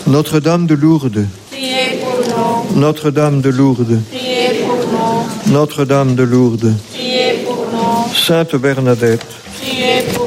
Notre-Dame de Lourdes, priez pour nous. Notre-Dame de Lourdes, Priez pour nous. Notre-Dame de Lourdes, Priez pour nous. Sainte Bernadette, Priez pour